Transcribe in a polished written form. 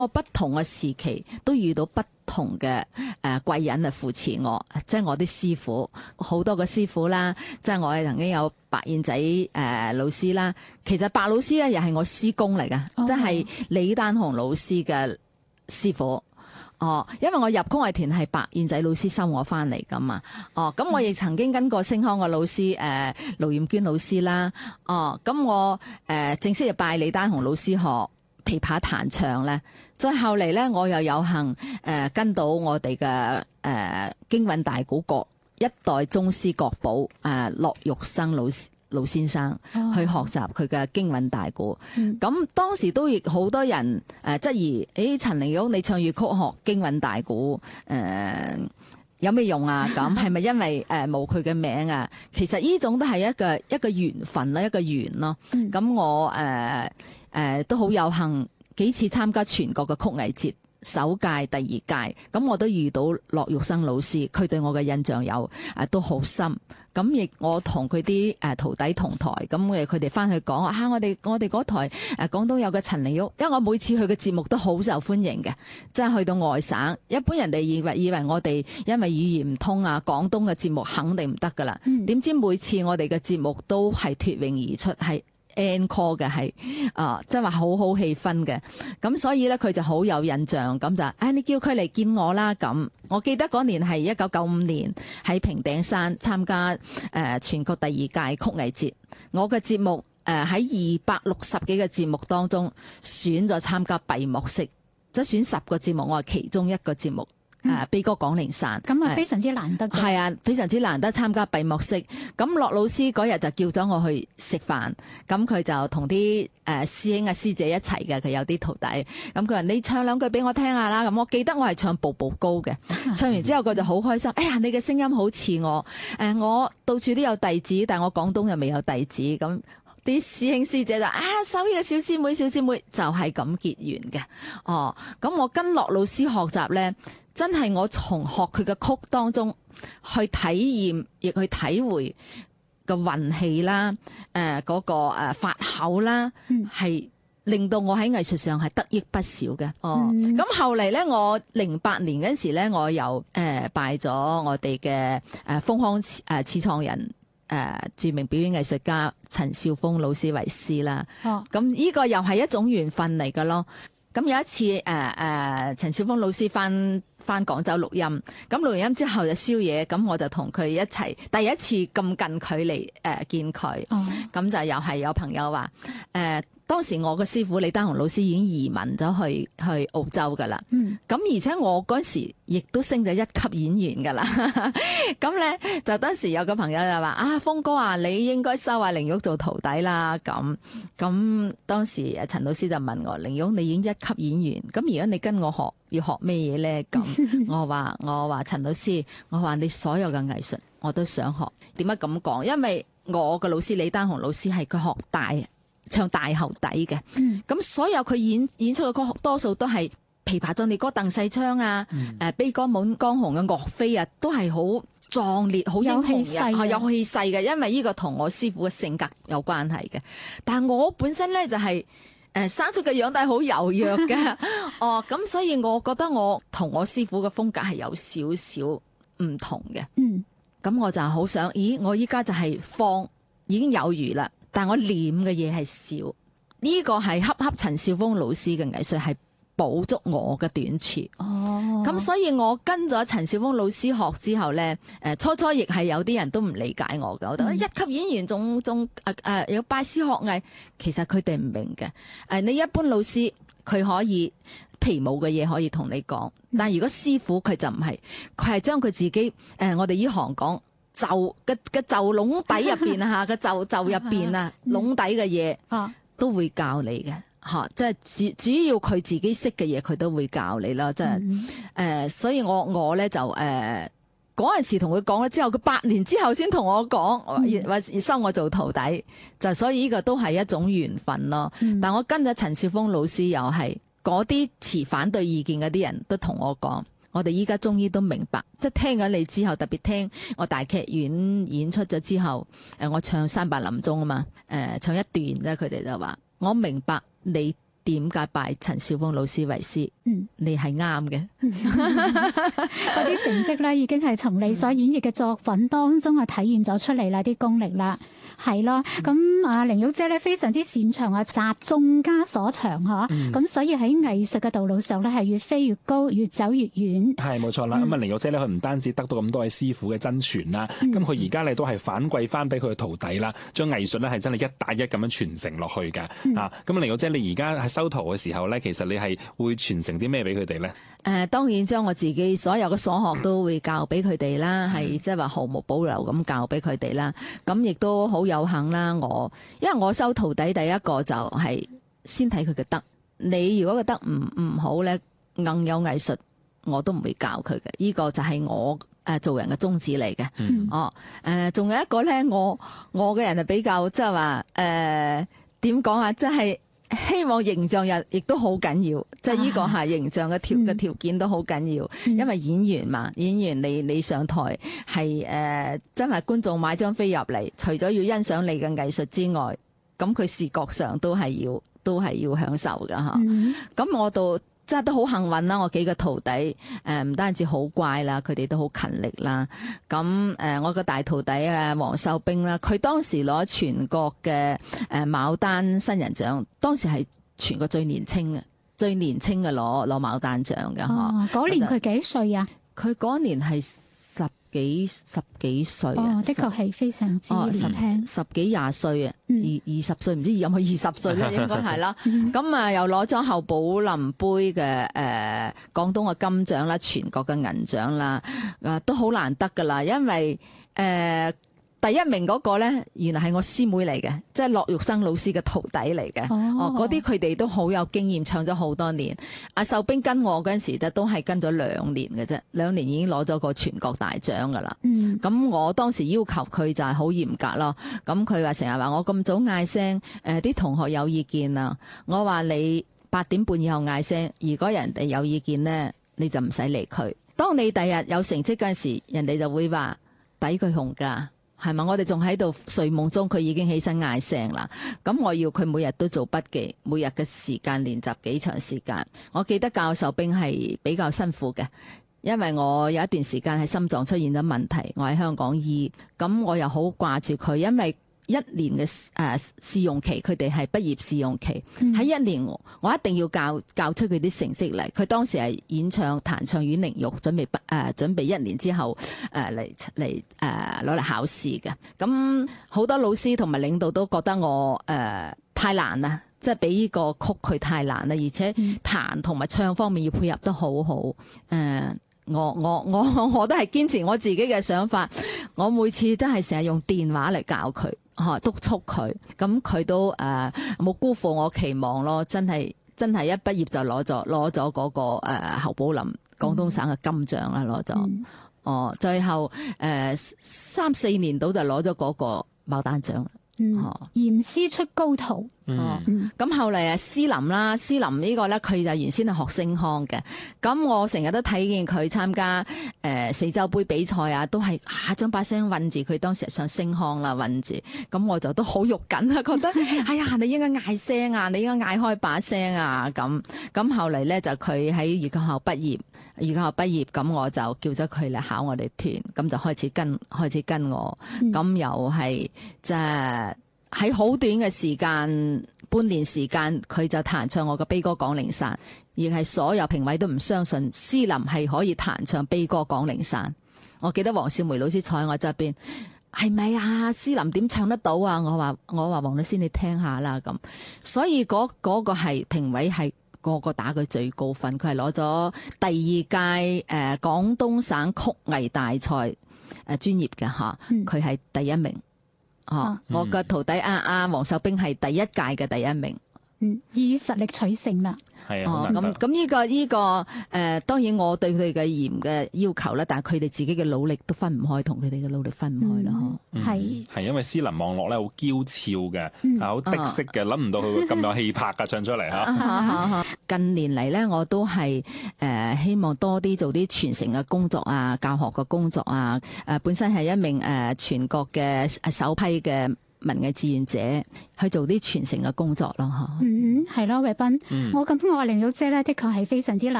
我不同嘅時期都遇到不同嘅貴人嚟扶持我，即係我啲師傅，好多個師傅啦，即係我係曾經有白燕仔老師啦。其實白老師咧又係我師公嚟嘅，即係李丹紅老師嘅師傅。因為我入曲藝團係白燕仔老師收我翻嚟噶嘛。咁我亦曾經跟過星康嘅老師盧艷娟老師啦。咁我正式就拜李丹紅老師學琵琶彈唱咧。再後嚟咧，我又有幸跟到我哋嘅京韻大鼓國一代宗師國寶駱玉生老先生去學習佢嘅京韻大鼓。咁當時都亦好多人質疑，陳玲玉你唱粵曲學京韻大鼓有咩用啊？咁係咪因為冇佢嘅名啊？其實呢種都係一個緣分啦，一個緣咯。咁我都好有幸幾次參加全國嘅曲藝節，首屆、第二屆，咁我都遇到駱玉生老師，佢對我嘅印象都好深。咁亦我同佢啲徒弟同台，咁佢哋翻去講我哋嗰台廣東有個陳玲玉，因為我每次去嘅節目都好受歡迎嘅，即係去到外省，一般人哋以為我哋因為語言唔通啊，廣東嘅節目肯定唔得噶啦。點知每次我哋嘅節目都係脫穎而出，係encore 嘅，係即係話好好氣氛嘅。咁所以咧佢就好有印象，咁就你叫佢嚟見我啦。咁我記得嗰年係1995年喺平頂山參加全國第二屆曲藝節，我嘅節目喺260幾個節目當中選咗參加閉幕式，即係選10個節目，我係其中一個節目。悲歌廣陵散， 咁啊非常之難得嘅。 係啊，非常之難得參加閉幕式。咁駱老師嗰日就叫咗我去食飯，咁佢就同啲師兄師姐一齊嘅，佢有啲徒弟。咁佢話你唱兩句俾我聽下啦。咁我記得我係唱步步高嘅，唱完之後佢就好開心。哎呀，你嘅聲音好似我，我到處都有弟子，但係我廣東又未有弟子咁。啲師兄師姐就首呢個小師妹就係咁結緣嘅。咁我跟駱老師學習咧，真係我從學佢嘅曲當中去體驗，亦去體會個運氣啦，嗰個法口啦，係令到我喺藝術上係得益不少嘅。咁後嚟咧，我08年嗰時咧，我又拜咗我哋嘅豐康始創人。著名表演藝術家陳少峰老師為師啦，咁呢個又係一種緣分嚟㗎咯。咁有一次陳少峰老師翻廣州錄音，咁錄完音之後就宵夜，咁我就同佢一齊第一次咁近距離見佢，咁就又係有朋友話當時我嘅師傅李丹紅老師已經移民咗去澳洲噶啦，咁而且我嗰時亦都升咗1級演員噶啦，咁咧就當時有個朋友就話峰哥啊，你應該收阿玲玉做徒弟啦，咁當時陳老師就問我，玲玉你已經1級演員，咁而家你跟我學要學咩嘢咧？咁我話陳老師，我話你所有嘅藝術我都想學。點解咁講？因為我嘅老師李丹紅老師係佢學唱大喉底嘅，咁所有佢演出嘅歌多數都係琵琶壯烈歌鄧世昌啊，悲歌滿江紅嘅岳飛啊，都係好壯烈、好英雄嘅，有氣勢嘅。因為呢個同我師傅嘅性格有關係嘅。但係我本身咧就係生出嘅樣都係好柔弱嘅，咁所以我覺得我同我師傅嘅風格係有少少唔同嘅。咁我就好想，我依家就係放已經有餘啦。但我念嘅嘢係少，呢個係恰陳少峰老師嘅藝術係補足我嘅短處。咁所以我跟咗陳少峰老師學之後咧，初亦係有啲人都唔理解我嘅，我覺得1級演員仲有拜師學藝，其實佢哋唔明嘅。你一般老師佢可以皮毛嘅嘢可以同你講，但如果師傅佢就唔係，佢係將佢自己我哋呢行講。袖籠底入邊啊，個袖入邊啊，籠底嘅嘢都會教你嘅，即係主要佢自己識嘅嘢，佢都會教你啦，即係所以我咧就嗰陣時同佢講咗之後，佢8年之後先同我講，話收我做徒弟，就所以呢個都係一種緣分咯。但我跟咗陳少峰老師，又係嗰啲持反對意見嗰啲人都同我講。我哋依家終於都明白，即係聽緊你之後，特別聽我大劇院演出咗之後，我唱《山伯臨終》啊嘛，唱一段咧，佢哋就話我明白你點解拜陳少峰老師為師？你係啱嘅。 嗰啲成績咧，已經係從你所演繹嘅作品當中啊體現咗出嚟啦，啲功力啦。係咯，咁啊玲玉姐咧非常之擅長啊集眾家所長嗬，咁所以喺藝術嘅道路上咧係越飛越高，越走越遠。 係冇錯啦，咁啊玲玉姐咧佢唔單止得到咁多位師傅嘅真傳啦，咁佢而家咧都係反饋翻俾佢嘅徒弟啦，將藝術咧係真係一帶一咁樣傳承落去㗎。咁玲玉姐你而家喺收徒嘅時候咧，其實你係會傳承啲咩俾佢哋咧？ 當然將我自己所有嘅所學都會教俾佢哋啦，係即係話毫無保留咁教俾佢哋啦。咁亦都好有幸啦，因為我收徒弟第一個就係先睇佢嘅德。你如果個德唔好咧，硬有藝術我都唔會教佢嘅。呢個就係我做人嘅宗旨嚟嘅。仲有一個咧，我嘅人係比較即係話點講啊，即係。希望形象亦都好緊要，即係呢個係形象嘅條件都好緊要，因為演員嘛，演員你上台係真係觀眾買張飛入嚟，除咗要欣賞你嘅藝術之外，咁佢視覺上都係要享受㗎吓。咁我到真係都好幸運啦！我幾個徒弟唔單止好乖啦，佢哋都好勤力啦。咁我個大徒弟黃秀冰啦，佢當時攞全國嘅牡丹新人獎，當時係全國最年輕嘅攞牡丹獎嘅嗬。 嗰年佢幾歲啊？ 佢嗰年係十幾歲啊！ 的確係非常之年輕， 十幾廿歲啊，20歲唔知有冇20歲咧，應該係啦。咁又攞咗侯寶林杯嘅廣東嘅金獎啦，全國嘅銀獎啦，都好難得噶啦，因為第一名嗰個咧，原來係我師妹嚟嘅，即係駱玉生老師嘅徒弟嚟嘅。嗰啲佢哋都好有經驗，唱咗好多年。阿秀冰跟我嗰陣時都係跟咗2年嘅啫，2年已經攞咗個全國大獎噶啦。咁我當時要求佢就係好嚴格咯。咁佢話成日話我咁早嗌聲，啲同學有意見啊。我話你8點半以後嗌聲，如果人哋有意見呢，你就唔使理佢。當你第日有成績嗰陣時，人哋就會話抵佢紅噶。係咪？我哋仲喺度睡夢中，佢已經起身嗌聲啦。咁我要佢每日都做筆記，每日嘅時間練習幾長時間。我記得教授兵係比較辛苦嘅，因為我有一段時間係心臟出現咗問題，我喺香港醫，咁我又好掛住佢，因為1年嘅試用期，佢哋係畢業試用期，喺1年我一定要教出佢啲成績嚟。佢當時係演唱彈唱阮玲玉，準備1年之後攞嚟考試嘅。咁好多老師同埋領導都覺得我太難啦，即係俾呢個曲佢太難啦，而且彈同埋唱方面要配合得好好。我都係堅持我自己嘅想法，我每次都係成日用電話嚟教佢，督促佢，咁佢都冇辜負我期望咯，真係一畢業就攞咗嗰個侯寶林廣東省嘅金獎啦，攞咗，最後3-4年到就攞咗嗰個牡丹獎。 嚴師出高徒。 咁後嚟施林啦，施林呢個咧，佢就原先係學聲腔嘅。咁我成日都睇見佢參加4週杯比賽啊，都係將把聲韞住。佢當時係上聲腔啦，韞住。咁我就都好肉緊啊，覺得哎呀，你應該嗌聲啊，你應該嗌開把聲啊。咁後嚟咧就佢喺粵劇學校畢業，咁我就叫咗佢嚟考我哋團，咁就開始跟我，咁又係即係。喺好短嘅時間，半年時間，佢就彈唱我嘅悲歌《廣陵散》，而係所有評委都唔相信施林係可以彈唱悲歌《廣陵散》。我記得黃少梅老師坐喺我側邊，係咪啊？施林點唱得到啊？我話黃老師你聽下啦咁。所以嗰個係評委係個個打佢最高分，佢係攞咗第2屆廣東省曲藝大賽專業嘅吓，佢係第1名。我個徒弟黃秀冰係第1屆嘅第1名， 以實力取勝啦。 係啊， 咁呢個當然我對佢嘅嚴嘅要求啦，但係佢哋自己嘅努力都分唔開，同佢哋嘅努力分唔開啦。 係因為施林望落咧好嬌俏嘅，好的色嘅，諗唔到佢會咁有氣魄㗎唱出嚟嚇。 近年嚟咧，我都係希望多啲做啲傳承嘅工作啊，教學嘅工作啊。本身係一名全國嘅首批嘅文藝志願者去做啲傳承嘅工作咯，嚇。 係咯，慧彬，我話玲玉姐咧，的確係非常之